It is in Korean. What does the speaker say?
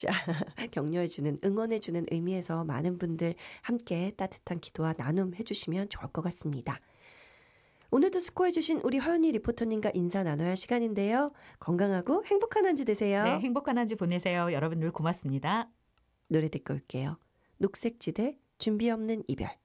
자, 격려해주는, 응원해주는 의미에서 많은 분들 함께 따뜻한 기도와 나눔 해주시면 좋을 것 같습니다. 오늘도 수고해주신 우리 허연희 리포터님과 인사 나눠야 할 시간인데요. 건강하고 행복한 한 주 네, 되세요. 행복한 한 주 보내세요. 여러분들 고맙습니다. 노래 듣고 올게요. 녹색지대 준비 없는 이별.